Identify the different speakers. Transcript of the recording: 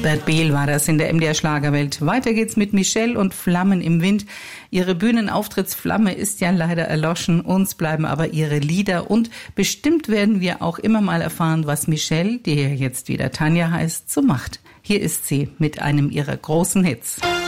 Speaker 1: Bert Behl war das in der MDR Schlagerwelt. Weiter geht's mit Michelle und Flammen im Wind. Ihre Bühnenauftrittsflamme ist ja leider erloschen. Uns bleiben aber ihre Lieder. Und bestimmt werden wir auch immer mal erfahren, was Michelle, die ja jetzt wieder Tanja heißt, so macht. Hier ist sie mit einem ihrer großen Hits.